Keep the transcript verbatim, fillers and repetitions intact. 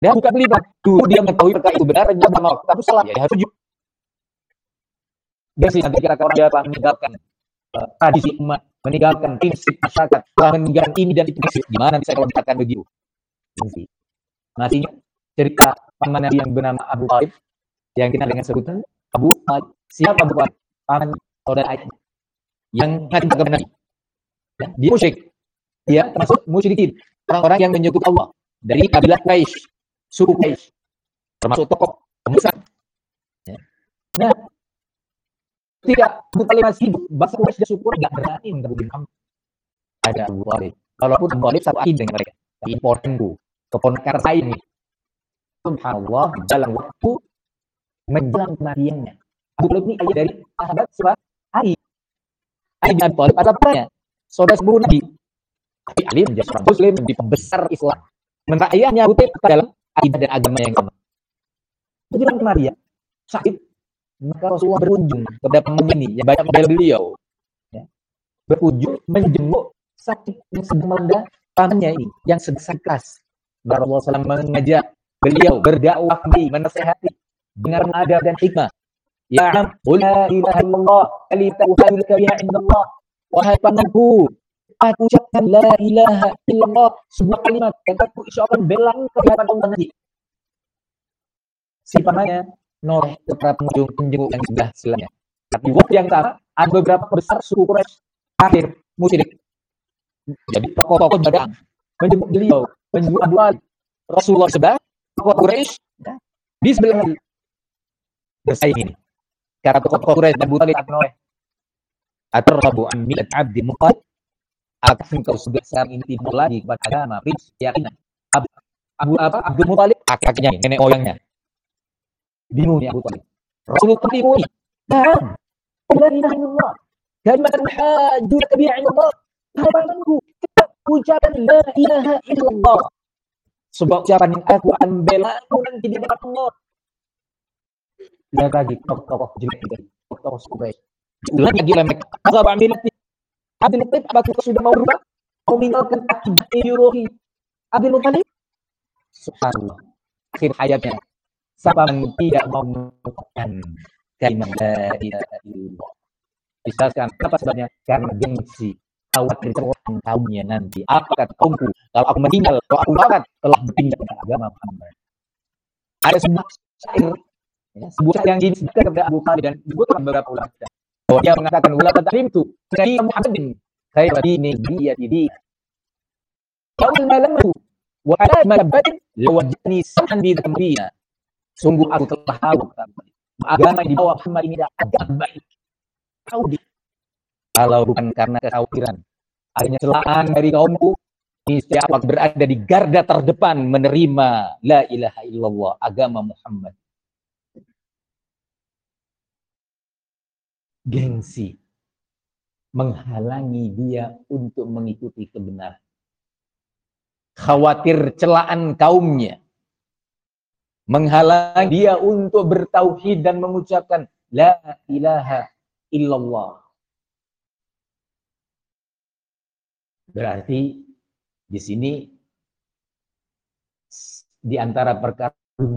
Dia bukan pelibet. Dulu dia mengetahui perkara itu benar, dia menolak. Tapi salah, ya dia harus setuju. Dia sih nanti kira orang Jawa meninggalkan uh, tradisi umat, meninggalkan prinsip masyarakat, telah meninggalkan ini dan itu. Gimana bisa kalau dikatakan begitu? Ini masih cerita paman Nabi yang bernama Abu Thalib yang kita dengan sebutan Abu Thalib. Siapa Abu Thalib? Paman saudara ayahnya yang ngaji kepada Nabi. Ya, dia musyrik. Dia termasuk musyrikin, orang-orang yang menyekutukan Allah dari kabilah Quraisy, suku Quraisy, termasuk tokoh pembesar. Ya. Nah, tidak Abu Thalib masih hidup, bangsa Quraisy dan suku tidak berani menyebut Muhammad. Ada Abu Thalib. Walaupun Abu Thalib satu akidah dengan mereka, tapi importanku, keponakan saya ini. Subhanallah, dalam waktu menjelang kematiannya. Abu Thalib ini ayah dari sahabat siapa? Ali. Ali bin Abi Thalib adalah putranya, saudara sepupu Nabi. Tapi Ali menjadi seorang Muslim, menjadi pembesar Islam. Sementara ayahnya Abu Thalib dalam akidah dan agama yang sama. Menjelang kematian, sakit, maka Rasulullah berkunjung kepada paman ini yang banyak membela beliau. Ya. Berkunjung menjenguk sakit yang sedang melanda pamannya ini, yang sedang keras. Rasulullah shallallahu alaihi wasallam mengajak beliau berdakwah kembali, menasihati dengan adab dan hikmah. Ya, la ilaha illallah, kalimatan laka biha indallah. Wahai pamanku, aku ucapkan la ilaha illallah, sebuah kalimat yang aku insyaAllah belang ke hadapan Allah nanti. Si pamannya noreh ke para pengunjung penjenguk yang sebelah sebelahnya. Tapi waktu yang sama, ada beberapa besar suku Quraisy kafir, musyrik. Jadi tokoh-tokoh badang menjenguk beliau, menjenguk Abu Thalib. Rasulullah sebelah, tokoh Quraisy ya, di sebelah Nabi. Bersaing ini. Karena tokoh Quraisy dan Abu Thalib menoleh. Atarrabu an millat Abdul Muttalib. Apakah engkau sudah sekarang ini tidak lagi kepada agama, prinsip, keyakinan Abu, Abu apa? Abdul Muttalib, kakaknya, nenek moyangnya. Bingung ya Abu Thalib. Rasulullah bingung. Nah, la ilaha illallah. Kalimatan hajjulaka biha indallah. Harapanku, ucapan la ilaha illallah. Sebuah ucapan yang aku akan bela aku nanti di depan Allah. Lihat lagi tokoh-tokoh jelek itu, tokoh Quraisy. Lihat lagi oleh mereka. Apa ambil Abdul Muttalib, apakah sudah mau berubah? Mau meninggalkan akidah ideologi Abdul Muttalib? Subhanallah. Akhir hayatnya, siapa yang tidak mau mengucapkan kalimat la ilaha illallah? Misalkan apa sebabnya? Karena gengsi. Khawatir orang kaumnya nanti. Apa kata kaumku? Kalau aku meninggal, kalau aku wafat, telah berpindah ke agama Muhammad. Ada sebuah syair, ya, sebuah syair yang disebutkan kepada Abu Thalib dan disebutkan beberapa ulama. Bahwa dia mengatakan, wala tad'imtu dari Muhammadin khairu dini biyati di. Kawal malamu wa ala malabatin lawajani samhan bi dambina. Sungguh aku telah tahu agama di bawah Muhammad ini agak baik. Tahu di kalau bukan karena kekhawatiran adanya celaan dari kaumku, niscaya aku berada di garda terdepan menerima la ilaha illallah, agama Muhammad. Gengsi menghalangi dia untuk mengikuti kebenaran. Khawatir celaan kaumnya menghalangi dia untuk bertauhid dan mengucapkan la ilaha illallah. Berarti di sini di antara perkara